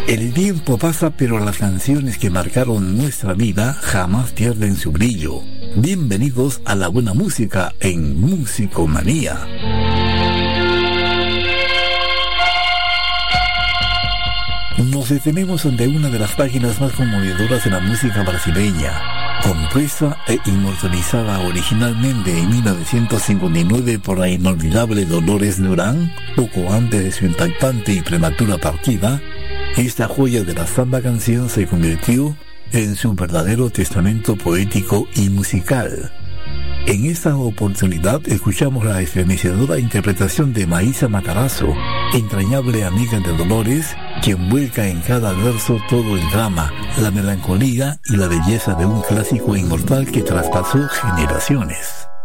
El tiempo pasa, pero las canciones que marcaron nuestra vida jamás pierden su brillo. Bienvenidos a la buena música en Musicomanía. Nos detenemos ante una de las páginas más conmovedoras de la música brasileña, compuesta e inmortalizada originalmente en 1959 por la inolvidable Dolores Durán, poco antes de su impactante y prematura partida. Esta joya de la samba canción se convirtió en su verdadero testamento poético y musical. En esta oportunidad escuchamos la estremecedora interpretación de Maísa Matarazzo, entrañable amiga de Dolores, quien vuelca en cada verso todo el drama, la melancolía y la belleza de un clásico inmortal que traspasó generaciones.